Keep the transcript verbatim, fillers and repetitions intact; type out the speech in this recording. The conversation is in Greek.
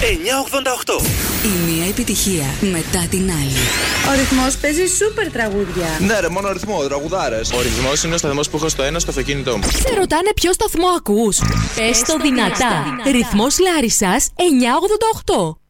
εννιά ογδόντα οκτώ. Η μία επιτυχία μετά την άλλη. Ο ρυθμός παίζει σούπερ τραγούδια. Ναι, ρε, μόνο ρυθμό, τραγουδάρες. Ο ρυθμός είναι ο σταθμός που έχω στο ένα στο αυτοκίνητό μου. Σε ρωτάνε ποιο σταθμό ακούς. Πες το δυνατά. Ρυθμός Λάρισσας εννιά ογδόντα οκτώ.